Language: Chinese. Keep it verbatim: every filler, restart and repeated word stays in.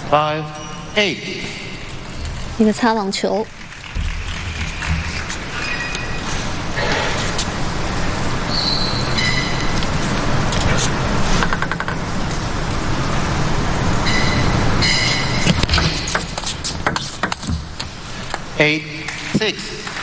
five, eight. 一个擦网球。 Eight, six.